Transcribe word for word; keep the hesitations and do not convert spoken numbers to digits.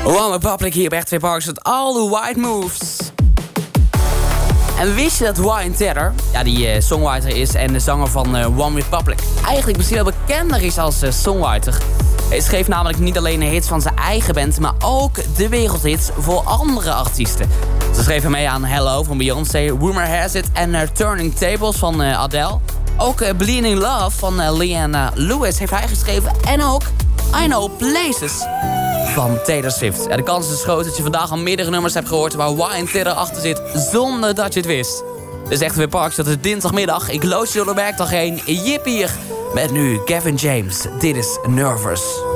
One Republic hier bij twee Parks met All the White Moves. En wist je dat Ryan Tedder, ja, die uh, songwriter is en de zanger van uh, One Republic, eigenlijk misschien wel bekender is als uh, songwriter? Hij schreef namelijk niet alleen de hits van zijn eigen band, maar ook de wereldhits voor andere artiesten. Ze schreven mee aan Hello van Beyoncé, Rumor Has It en uh, Turning Tables van uh, Adele. Ook uh, Bleeding Love van uh, Leanna Lewis heeft hij geschreven. En ook I Know Places van Taylor Swift. Ja, de kans is dus groot dat je vandaag al meerdere nummers hebt gehoord waar Ryan Tedder achter zit, zonder dat je het wist. Dus echt weer Parks, dat is dinsdagmiddag. Ik lood je door de werkdag heen. Jip hier. Met nu Gavin James. Dit is Nervous.